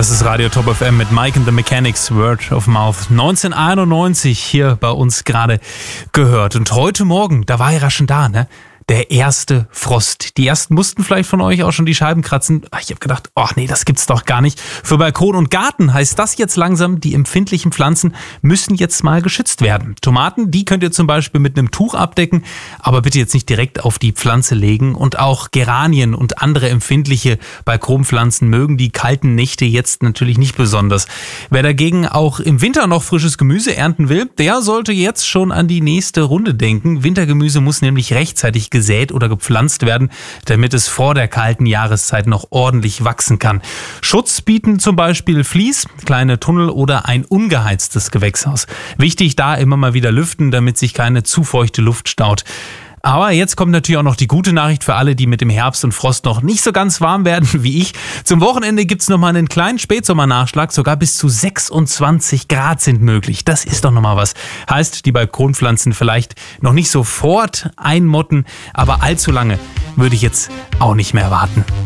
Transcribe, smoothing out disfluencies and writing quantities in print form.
Das ist Radio Top FM mit Mike and the Mechanics, Word of Mouth. 1991 hier bei uns gerade gehört. Und heute Morgen, da war er ja schon da, ne? Der erste Frost. Die ersten mussten vielleicht von euch auch schon die Scheiben kratzen. Ich habe gedacht, ach nee, das gibt's doch gar nicht. Für Balkon und Garten heißt das jetzt langsam, die empfindlichen Pflanzen müssen jetzt mal geschützt werden. Tomaten, die könnt ihr zum Beispiel mit einem Tuch abdecken, aber bitte jetzt nicht direkt auf die Pflanze legen. Und auch Geranien und andere empfindliche Balkonpflanzen mögen die kalten Nächte jetzt natürlich nicht besonders. Wer dagegen auch im Winter noch frisches Gemüse ernten will, der sollte jetzt schon an die nächste Runde denken. Wintergemüse muss nämlich rechtzeitig gesät oder gepflanzt werden, damit es vor der kalten Jahreszeit noch ordentlich wachsen kann. Schutz bieten zum Beispiel Vlies, kleine Tunnel oder ein ungeheiztes Gewächshaus. Wichtig da immer mal wieder lüften, damit sich keine zu feuchte Luft staut. Aber jetzt kommt natürlich auch noch die gute Nachricht für alle, die mit dem Herbst und Frost noch nicht so ganz warm werden wie ich. Zum Wochenende gibt's noch mal einen kleinen Spätsommernachschlag, sogar bis zu 26 Grad sind möglich. Das ist doch noch mal was. Heißt, die Balkonpflanzen vielleicht noch nicht sofort einmotten, aber allzu lange würde ich jetzt auch nicht mehr warten.